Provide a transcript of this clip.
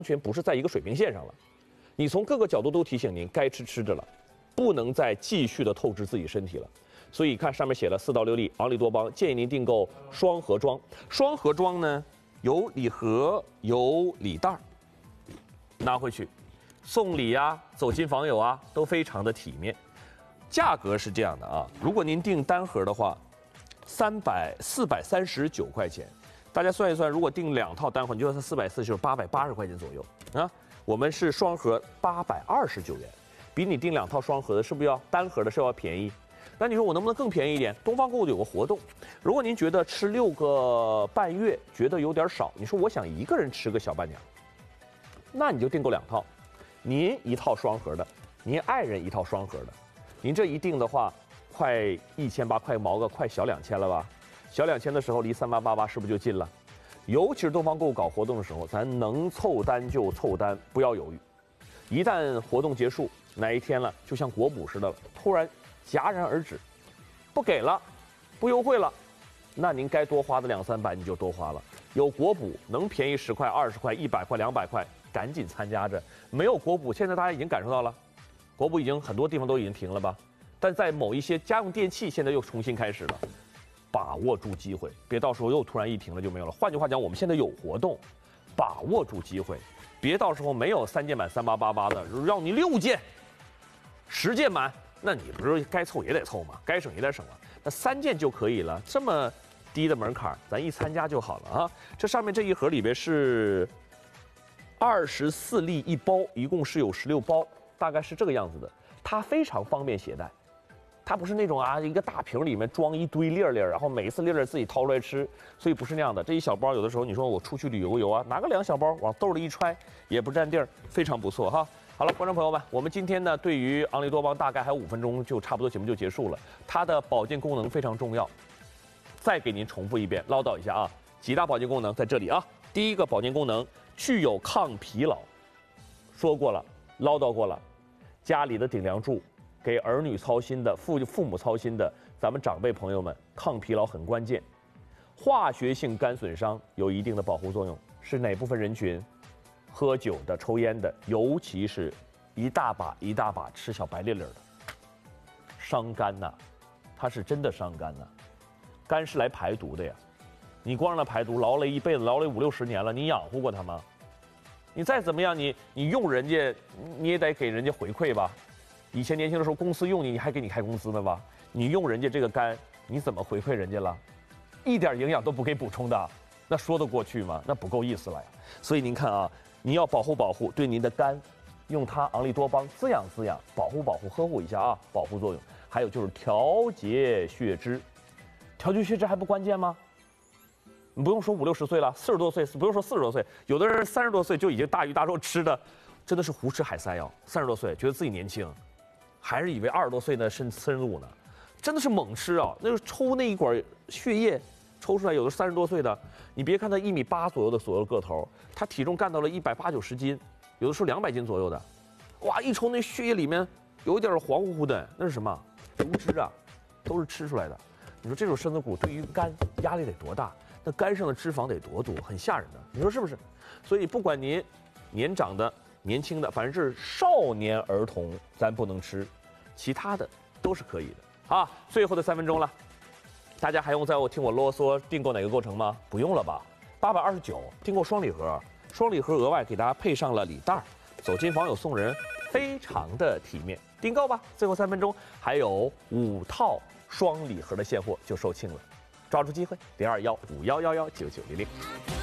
全不是在一个水平线上了。你从各个角度都提醒您该吃着了，不能再继续的透支自己身体了。所以看上面写了4到6粒，昂利多邦建议您订购双盒装。双盒装呢，有礼盒，有礼袋儿，拿回去送礼啊，走亲访友啊，都非常的体面。价格是这样的啊，如果您订单盒的话，439块钱。大家算一算，如果订2套单盒，你就算440，就是880块钱左右啊。我们是双盒829元，比你订2套双盒的是不是要单盒的是要便宜？那你说我能不能更便宜一点？东方购物有个活动，如果您觉得吃6个半月觉得有点少，你说我想一个人吃个小半年，那你就订购2套，您1套双盒的，您爱人1套双盒的，您这一订的话，快1800，快毛个快小2000了吧？小2000的时候离3888是不是就近了？尤其是东方购物搞活动的时候，咱能凑单就凑单，不要犹豫。一旦活动结束，哪一天了，就像国补似的了，突然戛然而止，不给了，不优惠了，那您该多花的200、300你就多花了。有国补能便宜10块、20块、100块、200块，赶紧参加着。没有国补，现在大家已经感受到了，国补已经很多地方都已经停了吧？但在某一些家用电器，现在又重新开始了。把握住机会，别到时候又突然一停了就没有了。换句话讲，我们现在有活动，把握住机会，别到时候没有3件满3888的，让你6件、10件满，那你不是该凑也得凑吗？该省也得省了。那3件就可以了，这么低的门槛，咱一参加就好了啊。这上面这一盒里边是24粒一包，一共是有16包，大概是这个样子的。它非常方便携带。它不是那种啊，一个大瓶里面装一堆粒儿粒儿，然后每一次粒儿自己掏出来吃，所以不是那样的。这一小包有的时候你说我出去旅游啊，拿个2小包往兜里一揣，也不占地儿，非常不错哈。好了，观众朋友们，我们今天呢对于昂利多邦大概还有5分钟就差不多节目就结束了。它的保健功能非常重要，再给您重复一遍，唠叨一下啊，几大保健功能在这里啊。第一个保健功能具有抗疲劳，说过了，唠叨过了，家里的顶梁柱。给儿女操心的、父母操心的，咱们长辈朋友们，抗疲劳很关键。化学性肝损伤有一定的保护作用，是哪部分人群？喝酒的、抽烟的，尤其是一大把一大把吃小白粒粒的，伤肝呐，它是真的伤肝呐。肝是来排毒的呀，你光让它排毒，劳累一辈子，劳累50、60年了，你养活过它吗？你再怎么样，你用人家，你也得给人家回馈吧。以前年轻的时候，公司用你，你还给你开工资呢吧？你用人家这个肝，你怎么回馈人家了？一点营养都不给补充的，那说得过去吗？那不够意思了呀。所以您看啊，你要保护保护，对您的肝，用它昂利多邦滋养滋养，保护保护，呵护一下啊，保护作用。还有就是调节血脂，调节血脂还不关键吗？你不用说5、60岁了，40多岁，不用说40多岁，有的人30多岁就已经大鱼大肉吃的，真的是胡吃海塞哟。30多岁觉得自己年轻。还是以为20多岁的深入呢，真的是猛吃啊！那是抽那一管血液抽出来，有的30多岁的，你别看他1.8米左右的个头，他体重干到了180、90斤，有的时候200斤左右的，哇！一抽那血液里面有一点黄乎乎的，那是什么？油脂啊，都是吃出来的。你说这种身子骨对于肝压力得多大？那肝上的脂肪得多多，很吓人的。你说是不是？所以不管您年长的。年轻的，反正是少年儿童，咱不能吃，其他的都是可以的啊。最后的3分钟了，大家还用听我啰嗦订购哪个构成吗？不用了吧？829订购双礼盒，双礼盒额外给大家配上了礼袋，走亲访友送人，非常的体面。订购吧，最后3分钟还有5套双礼盒的现货就售罄了，抓住机会，02151119900。